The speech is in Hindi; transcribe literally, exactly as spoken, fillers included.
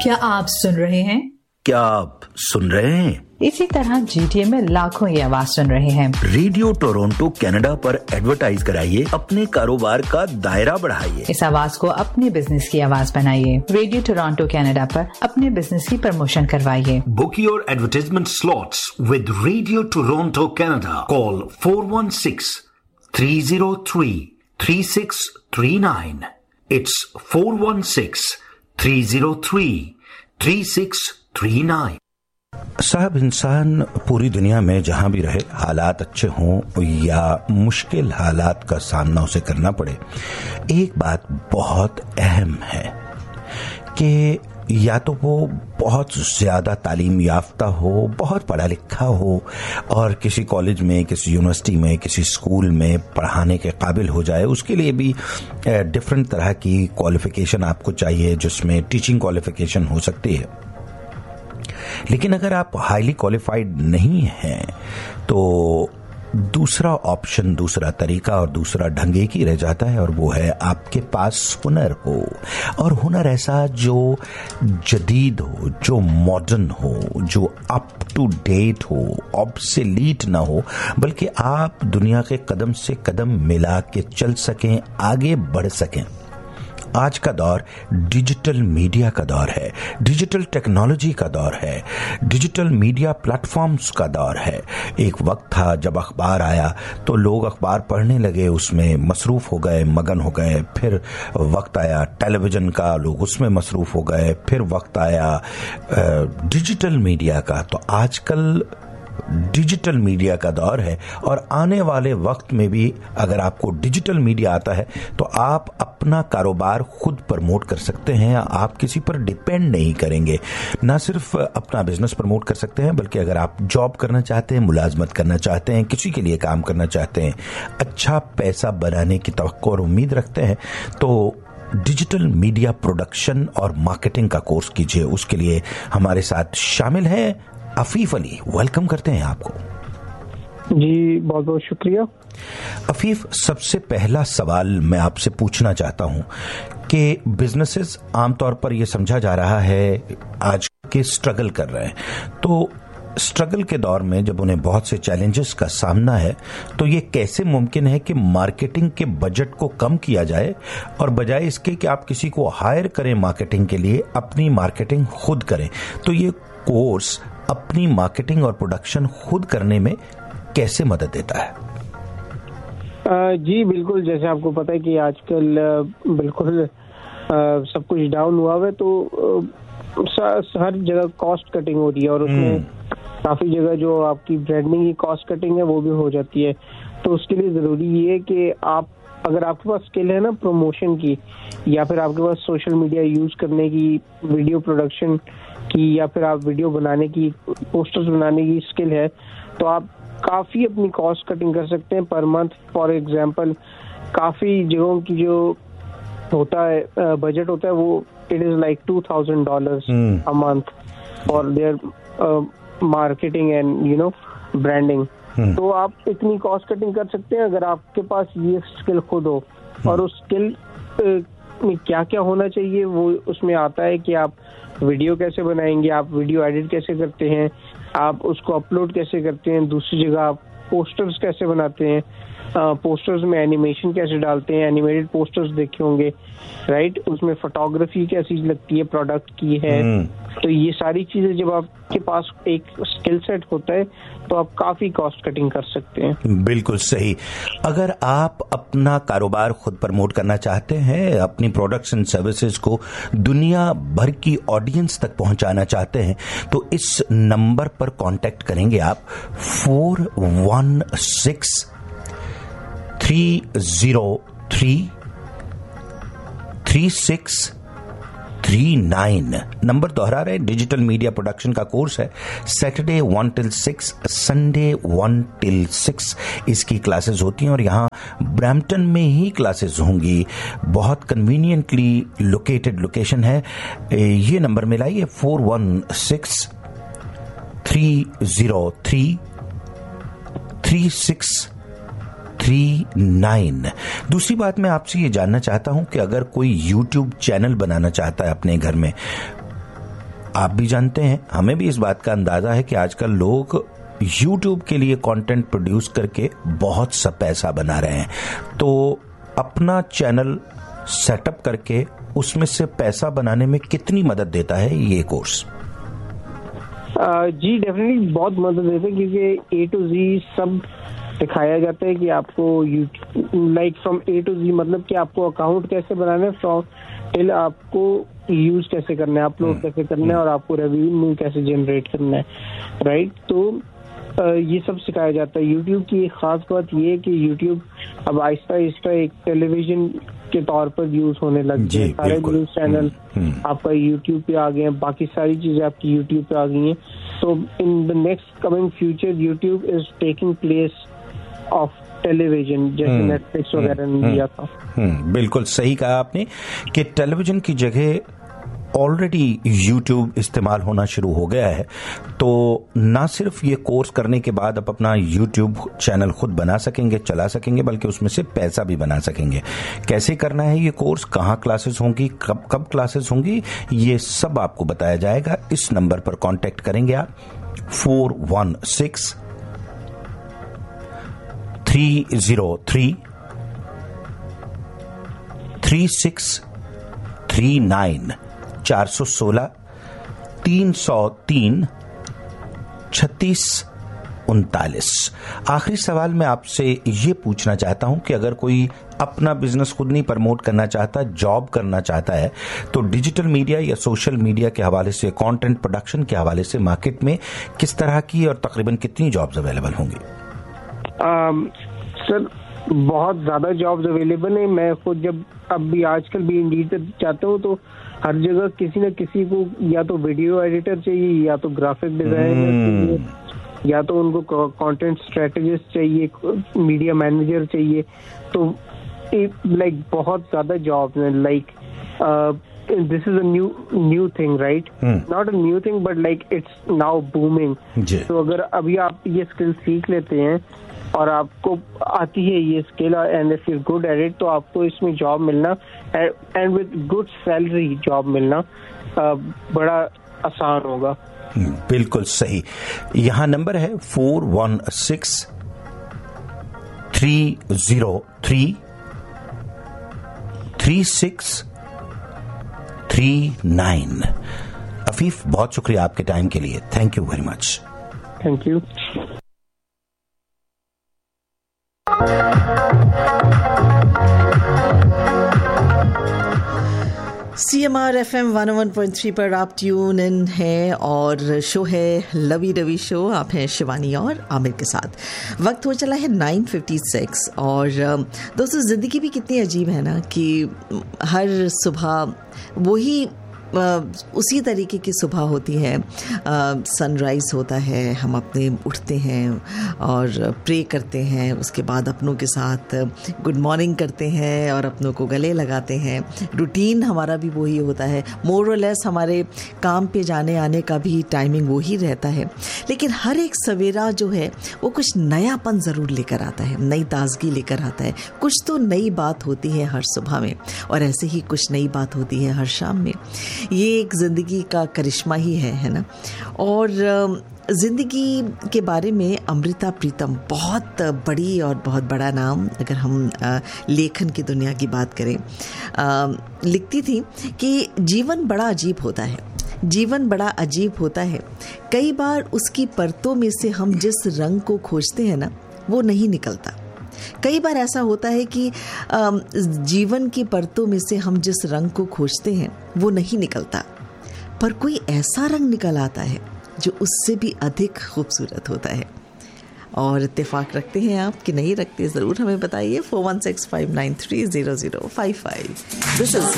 क्या आप सुन रहे हैं? क्या आप सुन रहे हैं? इसी तरह जीटीए में लाखों ये आवाज सुन रहे हैं। रेडियो टोरंटो कनाडा पर एडवर्टाइज कराइए, अपने कारोबार का दायरा बढ़ाइए। इस आवाज को अपने बिजनेस की आवाज बनाइए। रेडियो टोरंटो कनाडा पर अपने बिजनेस की प्रमोशन करवाइए। Book your advertisement slots with radio Toronto Canada. Call four one six three zero three three six three nine. It's four one six three zero three three six three nine. साहब, इंसान पूरी दुनिया में जहां भी रहे, हालात अच्छे हों या मुश्किल हालात का सामना उसे करना पड़े, एक बात बहुत अहम है कि या तो वो बहुत ज्यादा तालीम याफ्ता हो, बहुत पढ़ा लिखा हो और किसी कॉलेज में, किसी यूनिवर्सिटी में, किसी स्कूल में पढ़ाने के काबिल हो जाए। उसके लिए भी डिफरेंट तरह की क्वालिफिकेशन आपको चाहिए, जिसमें टीचिंग क्वालिफिकेशन हो सकती है। लेकिन अगर आप हाईली क्वालिफाइड नहीं हैं तो दूसरा ऑप्शन, दूसरा तरीका और दूसरा ढंग एक ही रह जाता है, और वो है आपके पास हुनर हो, और हुनर ऐसा जो जदीद हो, जो मॉडर्न हो, जो अप टू डेट हो, ऑब्सोलीट ना हो, बल्कि आप दुनिया के कदम से कदम मिला के चल सकें, आगे बढ़ सकें। आज का दौर डिजिटल मीडिया का दौर है, डिजिटल टेक्नोलॉजी का दौर है, डिजिटल मीडिया प्लेटफॉर्म्स का दौर है। एक वक्त था जब अखबार आया तो लोग अखबार पढ़ने लगे, उसमें मसरूफ हो गए, मगन हो गए। फिर वक्त आया टेलीविजन का, लोग उसमें मसरूफ हो गए। फिर वक्त आया डिजिटल मीडिया का। तो आजकल डिजिटल मीडिया का दौर है, और आने वाले वक्त में भी अगर आपको डिजिटल मीडिया आता है तो आप अपना कारोबार खुद प्रमोट कर सकते हैं। आप किसी पर डिपेंड नहीं करेंगे। ना सिर्फ अपना बिजनेस प्रमोट कर सकते हैं, बल्कि अगर आप जॉब करना चाहते हैं, मुलाजमत करना चाहते हैं, किसी के लिए काम करना चाहते हैं, अच्छा पैसा बनाने की तवक्को और उम्मीद रखते हैं, तो डिजिटल मीडिया प्रोडक्शन और मार्केटिंग का कोर्स कीजिए। उसके लिए हमारे साथ शामिल हैं अफीफ अली। वेलकम करते हैं आपको। जी, बहुत बहुत शुक्रिया। अफीफ, सबसे पहला सवाल मैं आपसे पूछना चाहता हूं कि बिजनेसेस आमतौर पर यह समझा जा रहा है आज के स्ट्रगल कर रहे हैं, तो स्ट्रगल के दौर में जब उन्हें बहुत से चैलेंजेस का सामना है, तो ये कैसे मुमकिन है कि मार्केटिंग के बजट को कम किया जाए और बजाय इसके कि आप किसी को हायर करें मार्केटिंग के लिए, अपनी मार्केटिंग खुद करें। तो ये कोर्स अपनी मार्केटिंग और प्रोडक्शन खुद करने में कैसे मदद देता है? जी बिल्कुल, जैसे आपको पता है कि आजकल बिल्कुल सब कुछ डाउन हुआ है, तो हर जगह कॉस्ट कटिंग हो रही है, और उसमें काफी जगह जो आपकी ब्रांडिंग की कॉस्ट कटिंग है वो भी हो जाती है। तो उसके लिए जरूरी ये है कि आप, अगर आपके पास स्किल है ना प्रमोशन की, या फिर आपके पास सोशल मीडिया यूज करने की, वीडियो प्रोडक्शन की, या फिर आप वीडियो बनाने की, पोस्टर्स बनाने की स्किल है, तो आप काफी अपनी कॉस्ट कटिंग कर सकते हैं पर मंथ। फॉर एग्जांपल, काफी जगहों की जो होता है बजट होता है वो it is like two thousand dollars a month for their marketing and you know branding. तो आप इतनी कॉस्ट कटिंग कर सकते हैं अगर आपके पास ये स्किल खुद हो। और उस स्किल में क्या क्या होना चाहिए वो उसमें आता है कि आप वीडियो कैसे बनाएंगे, आप वीडियो एडिट कैसे करते हैं, आप उसको अपलोड कैसे करते हैं, दूसरी जगह आप पोस्टर्स कैसे बनाते हैं, पोस्टर्स में एनिमेशन कैसे डालते हैं, एनिमेटेड पोस्टर्स देखे होंगे, राइट, उसमें फोटोग्राफी कैसी लगती है, प्रोडक्ट की है। तो ये सारी चीजें जब आपके पास एक स्किल सेट होता है तो आप काफी कॉस्ट कटिंग कर सकते हैं। बिल्कुल सही। अगर आप अपना कारोबार खुद प्रमोट करना चाहते हैं, अपनी प्रोडक्ट्स एंड सर्विसेज को दुनिया भर की ऑडियंस तक पहुंचाना चाहते हैं, तो इस नंबर पर कांटेक्ट करेंगे आप four one six three zero three three six three nine. Number दोहरा रहे, डिजिटल मीडिया प्रोडक्शन का कोर्स है। Saturday one till six, Sunday one till six इसकी क्लासेस होती हैं, और यहाँ ब्रैम्पटन में ही क्लासेस होंगी। बहुत कन्वीनियंटली लोकेटेड लोकेशन है। ये number मिलाइए four one six three zero three three six three nine. दूसरी बात मैं आपसे ये जानना चाहता हूं कि अगर कोई यूट्यूब चैनल बनाना चाहता है अपने घर में, आप भी जानते हैं, हमें भी इस बात का अंदाजा है कि आजकल लोग YouTube के लिए कंटेंट प्रोड्यूस करके बहुत सा पैसा बना रहे हैं। तो अपना चैनल सेटअप करके उसमें से पैसा बनाने में कितनी मदद देता है ये कोर्स? uh, जी डेफिनेटली बहुत मदद देता है, क्योंकि ए टू जी सब दिखाया जाता है कि आपको लाइक फ्रॉम ए टू जी, मतलब कि आपको अकाउंट कैसे बनाना है, फ्रॉम टिल आपको यूज कैसे करना है, अपलोड कैसे करना है, और आपको रेवेन्यू कैसे जनरेट करना है, राइट। तो ये सब सिखाया जाता है। यूट्यूब की एक खास बात ये है कि यूट्यूब अब आहिस्ता आहिस्ता एक टेलीविजन के तौर पर यूज होने लग गए। सारे न्यूज चैनल आपका यूट्यूब पे आ गए हैं, बाकी सारी चीजें आपकी यूट्यूब पे आ गई हैं। तो in the next coming future YouTube is taking place of television, जैसे नेटफ्लिक्स वगैरह ने दिया था। बिल्कुल सही कहा आपने कि टेलीविजन की जगह ऑलरेडी यूट्यूब इस्तेमाल होना शुरू हो गया है। तो ना सिर्फ ये कोर्स करने के बाद आप अपना यूट्यूब चैनल खुद बना सकेंगे, चला सकेंगे, बल्कि उसमें से पैसा भी बना सकेंगे। कैसे करना है ये कोर्स, कहाँ क्लासेस होंगी, कब कब क्लासेस होंगी, ये सब आपको बताया जाएगा। इस नंबर पर कांटेक्ट करेंगे आप four one six three zero three three six three nine चार सौ सोलह तीन सौ तीन छत्तीस उनतालीस। आखिरी सवाल मैं आपसे ये पूछना चाहता हूं कि अगर कोई अपना बिजनेस खुद नहीं प्रमोट करना चाहता, जॉब करना चाहता है, तो डिजिटल मीडिया या सोशल मीडिया के हवाले से, कंटेंट प्रोडक्शन के हवाले से मार्केट में किस तरह की और तकरीबन कितनी जॉब्स अवेलेबल होंगी? सर बहुत ज्यादा जॉब्स अवेलेबल है। मैं खुद जब अब भी आजकल भी इंडीड पे जाता हूँ तो हर जगह किसी न किसी को या तो वीडियो एडिटर चाहिए, या तो ग्राफिक डिजाइनर चाहिए, या तो उनको कंटेंट स्ट्रेटेजिस्ट चाहिए, मीडिया मैनेजर चाहिए। तो लाइक बहुत ज्यादा जॉब्स हैं। Like this is a new new thing, right? Not a new thing but like it's now booming. तो अगर अभी आप ये स्किल सीख लेते हैं और आपको आती है ये skill, and if you good at it, तो आपको इसमें जॉब मिलना and with good salary job मिलना बड़ा आसान होगा। बिल्कुल सही। यहाँ नंबर है four one six three zero three three six three nine. Afif, बहुत शुक्रिया आपके टाइम के लिए। Thank you very much. Thank you. C M R F M one O one point three पर आप ट्यून इन है और शो है लवी रवि शो। आप हैं शिवानी और आमिर के साथ। वक्त हो चला है नाइन फिफ्टी सिक्स। और दोस्तों, ज़िंदगी भी कितनी अजीब है ना कि हर सुबह वही उसी तरीके की सुबह होती है। सनराइज़ होता है, हम अपने उठते हैं और प्रे करते हैं, उसके बाद अपनों के साथ गुड मॉर्निंग करते हैं और अपनों को गले लगाते हैं। रूटीन हमारा भी वही होता है, मोर और लेस हमारे काम पे जाने आने का भी टाइमिंग वही रहता है। लेकिन हर एक सवेरा जो है वो कुछ नयापन ज़रूर लेकर आता है, नई ताजगी लेकर आता है। कुछ तो नई बात होती है हर सुबह में, और ऐसे ही कुछ नई बात होती है हर शाम में। ये एक ज़िंदगी का करिश्मा ही है है ना। और ज़िंदगी के बारे में अमृता प्रीतम, बहुत बड़ी और बहुत बड़ा नाम, अगर हम लेखन की दुनिया की बात करें, लिखती थी कि जीवन बड़ा अजीब होता है, जीवन बड़ा अजीब होता है। कई बार उसकी परतों में से हम जिस रंग को खोजते हैं ना, वो नहीं निकलता। कई बार ऐसा होता है कि जीवन की परतों में से हम जिस रंग को खोजते हैं वो नहीं निकलता, पर कोई ऐसा रंग निकल आता है जो उससे भी अधिक खूबसूरत होता है। और इत्तेफाक रखते हैं आप कि नहीं रखते, ज़रूर हमें बताइए। Four one six five nine three zero zero five five. This is